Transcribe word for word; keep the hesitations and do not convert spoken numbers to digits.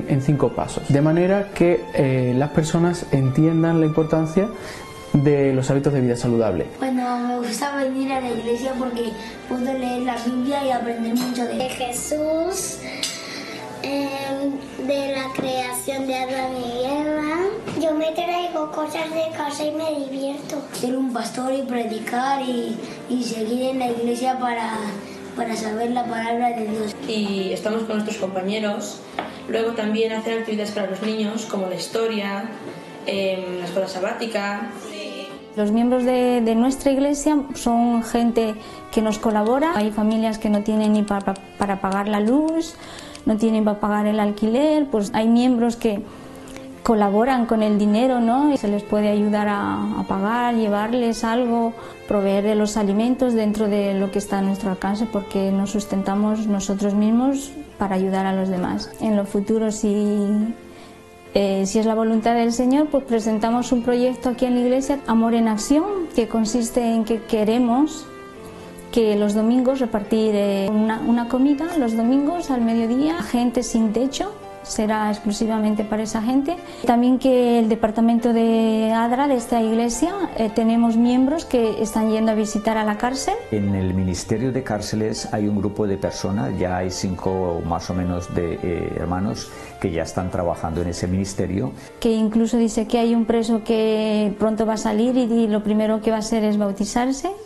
en cinco pasos, de manera que eh, las personas entiendan la importancia de los hábitos de vida saludable. Bueno, me gusta venir a la iglesia porque puedo leer la Biblia y aprender mucho de, de Jesús, eh, de la creación de Adán y Eva. Yo me traigo cosas de casa y me divierto. Ser un pastor y predicar y, y seguir en la iglesia para, para saber la palabra de Dios. Y estamos con nuestros compañeros. Luego también hacen actividades para los niños como la historia, eh, la escuela sabática. Los miembros de, de nuestra iglesia son gente que nos colabora. Hay familias que no tienen ni para, para pagar la luz, no tienen para pagar el alquiler, pues hay miembros que colaboran con el dinero, ¿no? Y se les puede ayudar a, a pagar, llevarles algo, proveer de los alimentos dentro de lo que está a nuestro alcance, porque nos sustentamos nosotros mismos para ayudar a los demás. En lo futuro, si... Eh, si es la voluntad del Señor, pues presentamos un proyecto aquí en la iglesia, Amor en Acción, que consiste en que queremos que los domingos repartir eh, una, una comida los domingos al mediodía a gente sin techo. Será exclusivamente para esa gente. También que el departamento de ADRA de esta iglesia eh, tenemos miembros que están yendo a visitar a la cárcel. En el Ministerio de Cárceles hay un grupo de personas, ya hay cinco más o menos de eh, hermanos que ya están trabajando en ese ministerio. Que incluso dice que hay un preso que pronto va a salir y lo primero que va a hacer es bautizarse.